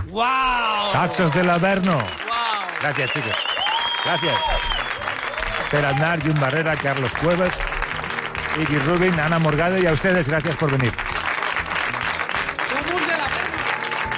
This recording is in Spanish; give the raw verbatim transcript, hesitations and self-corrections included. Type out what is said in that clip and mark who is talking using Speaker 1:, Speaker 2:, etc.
Speaker 1: ¡Wow!
Speaker 2: Saxos del Averno.
Speaker 1: ¡Wow!
Speaker 2: Gracias, chicos. Gracias. Per Aznar, Jun Barrera, Carlos Cuevas, Iggy Rubin, Ana Morgade y a ustedes gracias por venir.